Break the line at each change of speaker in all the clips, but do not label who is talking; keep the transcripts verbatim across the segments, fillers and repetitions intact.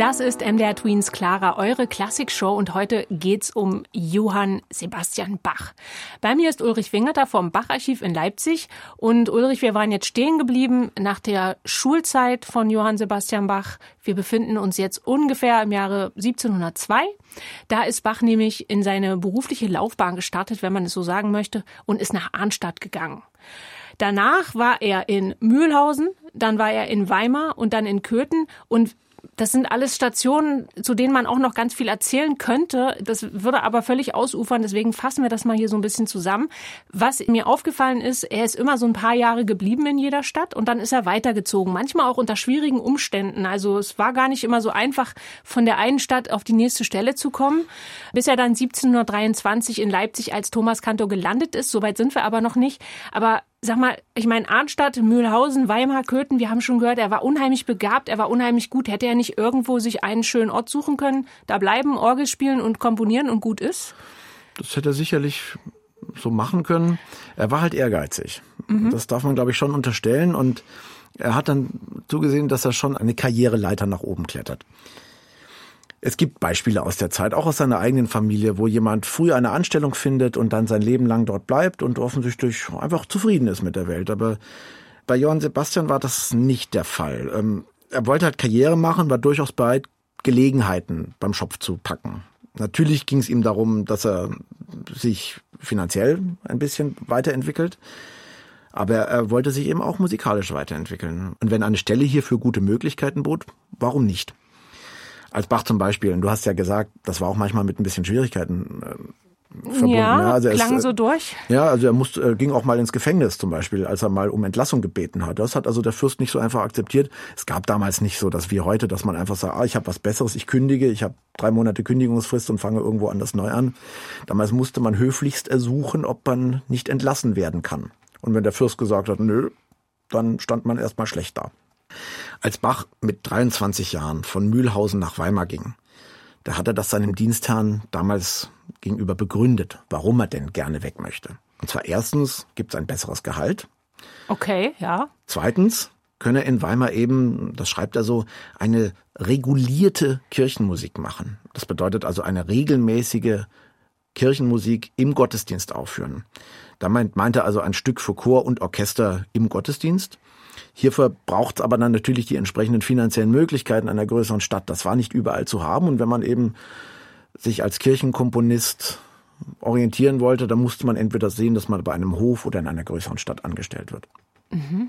Das ist M D R Tweens Clara, eure Klassikshow, und heute geht's um Johann Sebastian Bach. Bei mir ist Ulrich Wingerter vom Bach-Archiv in Leipzig. Und Ulrich, wir waren jetzt stehen geblieben nach der Schulzeit von Johann Sebastian Bach. Wir befinden uns jetzt ungefähr im Jahre siebzehnhundertzwei. Da ist Bach nämlich in seine berufliche Laufbahn gestartet, wenn man es so sagen möchte, und ist nach Arnstadt gegangen. Danach war er in Mühlhausen, dann war er in Weimar und dann in Köthen, und das sind alles Stationen, zu denen man auch noch ganz viel erzählen könnte. Das würde aber völlig ausufern, deswegen fassen wir das mal hier so ein bisschen zusammen. Was mir aufgefallen ist, er ist immer so ein paar Jahre geblieben in jeder Stadt und dann ist er weitergezogen, manchmal auch unter schwierigen Umständen. Also es war gar nicht immer so einfach, von der einen Stadt auf die nächste Stelle zu kommen, bis er dann siebzehnhundertdreiundzwanzig in Leipzig als Thomaskantor gelandet ist. Soweit sind wir aber noch nicht. Aber sag mal, ich meine, Arnstadt, Mühlhausen, Weimar, Köthen, wir haben schon gehört, er war unheimlich begabt, er war unheimlich gut. Hätte er nicht irgendwo sich einen schönen Ort suchen können, da bleiben, Orgel spielen und komponieren und gut ist?
Das hätte er sicherlich so machen können. Er war halt ehrgeizig. Mhm. Das darf man, glaube ich, schon unterstellen. Und er hat dann zugesehen, dass er schon eine Karriereleiter nach oben klettert. Es gibt Beispiele aus der Zeit, auch aus seiner eigenen Familie, wo jemand früh eine Anstellung findet und dann sein Leben lang dort bleibt und offensichtlich einfach zufrieden ist mit der Welt. Aber bei Johann Sebastian war das nicht der Fall. Ähm, er wollte halt Karriere machen, war durchaus bereit, Gelegenheiten beim Schopf zu packen. Natürlich ging es ihm darum, dass er sich finanziell ein bisschen weiterentwickelt. Aber er wollte sich eben auch musikalisch weiterentwickeln. Und wenn eine Stelle hierfür gute Möglichkeiten bot, warum nicht? Als Bach zum Beispiel, und du hast ja gesagt, das war auch manchmal mit ein bisschen Schwierigkeiten äh, verbunden.
Ja,
ja also
klang
es,
so durch.
Ja, also er musste, äh, ging auch mal ins Gefängnis zum Beispiel, als er mal um Entlassung gebeten hat. Das hat also der Fürst nicht so einfach akzeptiert. Es gab damals nicht so, dass wie heute, dass man einfach sagt, ah, ich habe was Besseres, ich kündige, ich habe drei Monate Kündigungsfrist und fange irgendwo anders neu an. Damals musste man höflichst ersuchen, ob man nicht entlassen werden kann. Und wenn der Fürst gesagt hat, nö, dann stand man erstmal schlecht da. Als Bach mit dreiundzwanzig Jahren von Mühlhausen nach Weimar ging, da hat er das seinem Dienstherrn damals gegenüber begründet, warum er denn gerne weg möchte. Und zwar erstens gibt es ein besseres Gehalt.
Okay, ja.
Zweitens könne er in Weimar eben, das schreibt er so, eine regulierte Kirchenmusik machen. Das bedeutet also eine regelmäßige Kirchenmusik im Gottesdienst aufführen. Da meint, meint er also ein Stück für Chor und Orchester im Gottesdienst. Hierfür braucht es aber dann natürlich die entsprechenden finanziellen Möglichkeiten einer größeren Stadt. Das war nicht überall zu haben. Und wenn man eben sich als Kirchenkomponist orientieren wollte, dann musste man entweder sehen, dass man bei einem Hof oder in einer größeren Stadt angestellt wird.
Mhm.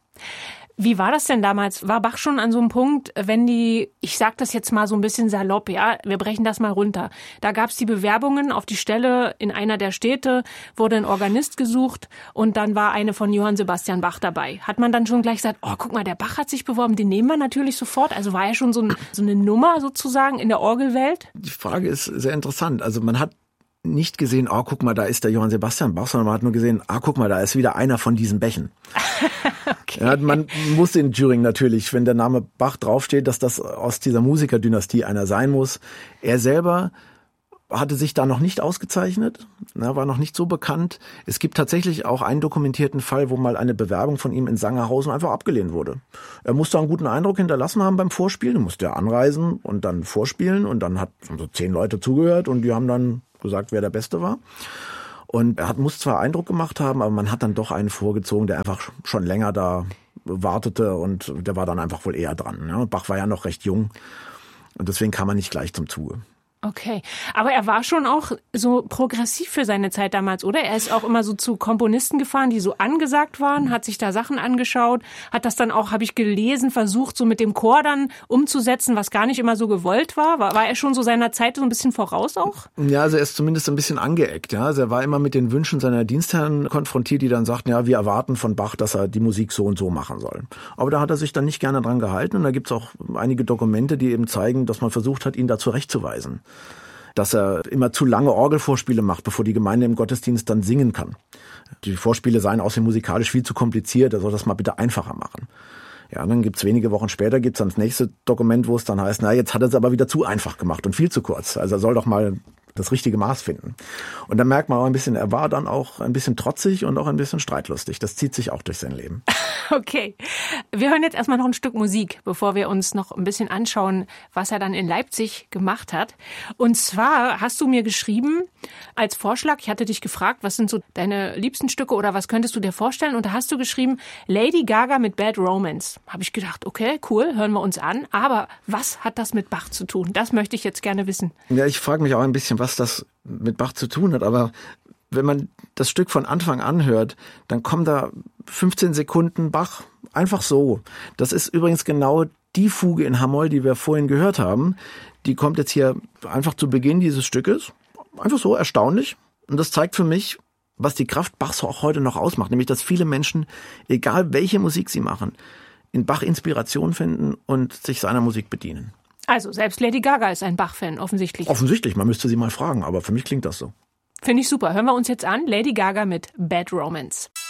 Wie war das denn damals? War Bach schon an so einem Punkt, wenn die, ich sag das jetzt mal so ein bisschen salopp, ja, wir brechen das mal runter. Da gab es die Bewerbungen auf die Stelle in einer der Städte, wurde ein Organist gesucht und dann war eine von Johann Sebastian Bach dabei. Hat man dann schon gleich gesagt, oh, guck mal, der Bach hat sich beworben, den nehmen wir natürlich sofort. Also war er schon so, ein, so eine Nummer sozusagen in der Orgelwelt?
Die Frage ist sehr interessant. Also man hat nicht gesehen, oh, guck mal, da ist der Johann Sebastian Bach, sondern man hat nur gesehen, ah, guck mal, da ist wieder einer von diesen Bächen. Okay. Ja, man wusste in Thüringen natürlich, wenn der Name Bach draufsteht, dass das aus dieser Musikerdynastie einer sein muss. Er selber hatte sich da noch nicht ausgezeichnet, war noch nicht so bekannt. Es gibt tatsächlich auch einen dokumentierten Fall, wo mal eine Bewerbung von ihm in Sangerhausen einfach abgelehnt wurde. Er musste einen guten Eindruck hinterlassen haben beim Vorspielen, er musste anreisen und dann vorspielen und dann hat so zehn Leute zugehört und die haben dann gesagt, wer der Beste war. Und er hat, muss zwar Eindruck gemacht haben, aber man hat dann doch einen vorgezogen, der einfach schon länger da wartete und der war dann einfach wohl eher dran. Ja. Bach war ja noch recht jung und deswegen kam er nicht gleich zum Zuge.
Okay, aber er war schon auch so progressiv für seine Zeit damals, oder? Er ist auch immer so zu Komponisten gefahren, die so angesagt waren, hat sich da Sachen angeschaut, hat das dann auch, habe ich gelesen, versucht so mit dem Chor dann umzusetzen, was gar nicht immer so gewollt war. War, war er schon so seiner Zeit so ein bisschen voraus auch?
Ja, also er ist zumindest ein bisschen angeeckt. Ja, also er war immer mit den Wünschen seiner Dienstherren konfrontiert, die dann sagten, ja, wir erwarten von Bach, dass er die Musik so und so machen soll. Aber da hat er sich dann nicht gerne dran gehalten und da gibt's auch einige Dokumente, die eben zeigen, dass man versucht hat, ihn da zurechtzuweisen. Dass er immer zu lange Orgelvorspiele macht, bevor die Gemeinde im Gottesdienst dann singen kann. Die Vorspiele seien außerdem musikalisch viel zu kompliziert, er soll das mal bitte einfacher machen. Ja, und dann gibt's wenige Wochen später gibt's dann das nächste Dokument, wo es dann heißt, na, jetzt hat er es aber wieder zu einfach gemacht und viel zu kurz. Also er soll doch mal das richtige Maß finden. Und da merkt man auch ein bisschen, er war dann auch ein bisschen trotzig und auch ein bisschen streitlustig. Das zieht sich auch durch sein Leben.
Okay. Wir hören jetzt erstmal noch ein Stück Musik, bevor wir uns noch ein bisschen anschauen, was er dann in Leipzig gemacht hat. Und zwar hast du mir geschrieben als Vorschlag, ich hatte dich gefragt, was sind so deine liebsten Stücke oder was könntest du dir vorstellen? Und da hast du geschrieben, Lady Gaga mit Bad Romance. Habe ich gedacht, okay, cool, hören wir uns an. Aber was hat das mit Bach zu tun? Das möchte ich jetzt gerne wissen.
Ja, ich frage mich auch ein bisschen, was das mit Bach zu tun hat. Aber wenn man das Stück von Anfang an hört, dann kommen da fünfzehn Sekunden Bach. Einfach so. Das ist übrigens genau die Fuge in H-Moll, die wir vorhin gehört haben. Die kommt jetzt hier einfach zu Beginn dieses Stückes. Einfach so, erstaunlich. Und das zeigt für mich, was die Kraft Bachs auch heute noch ausmacht. Nämlich, dass viele Menschen, egal welche Musik sie machen, in Bach Inspiration finden und sich seiner Musik bedienen.
Also, selbst Lady Gaga ist ein Bach-Fan, offensichtlich.
Offensichtlich, man müsste sie mal fragen, aber für mich klingt das so.
Finde ich super. Hören wir uns jetzt an. Lady Gaga mit Bad Romance.